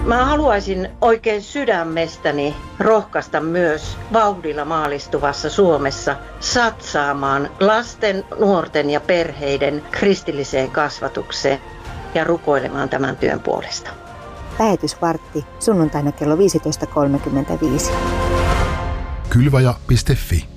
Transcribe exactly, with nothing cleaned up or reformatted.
Mä haluaisin oikein sydämestäni rohkaista myös vauhdilla maalistuvassa Suomessa satsaamaan lasten, nuorten ja perheiden kristilliseen kasvatukseen ja rukoilemaan tämän työn puolesta. Lähetysvartti sunnuntaina kello viisitoista kolmekymmentäviisi. Kylvaja piste fi